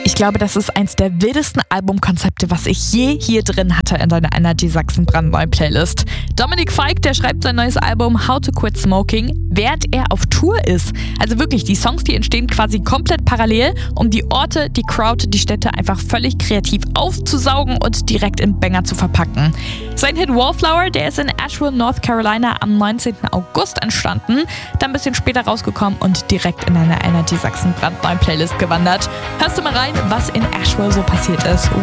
Ich glaube, das ist eins der wildesten Albumkonzepte, was ich je hier drin hatte in deiner Energy Sachsen brandneuen Playlist. Dominik Fike, der schreibt sein neues Album How to Quit Smoking, während er auf Tour ist. Also wirklich, die Songs, die entstehen quasi komplett parallel, um die Orte, die Crowd, die Städte einfach völlig kreativ aufzusaugen und direkt in Banger zu verpacken. Sein Hit Wallflower, der ist in Asheville, North Carolina am 19. August entstanden, dann ein bisschen später rausgekommen und direkt in deiner Energy Sachsen brandneuen Playlist gewandert. Hörst du mal rein, was in Asheville so passiert ist.